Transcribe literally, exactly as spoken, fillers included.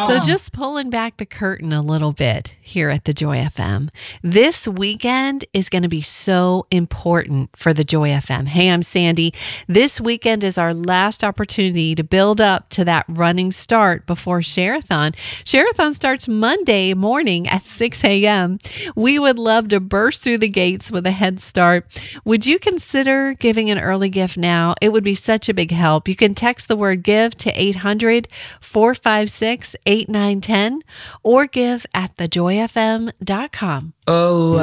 So just pulling back the curtain a little bit here at the Joy F M. This weekend is going to be so important for the Joy F M. Hey, I'm Sandy. This weekend is our last opportunity to build up to that running start before Share-a-thon. Share-a-thon starts Monday morning at six a.m. We would love to burst through the gates with a head start. Would you consider giving an early gift now? It would be such a big help. You can text the word give to eight hundred, four five six, eight nine one zero or give at the joy f m dot com. Oh,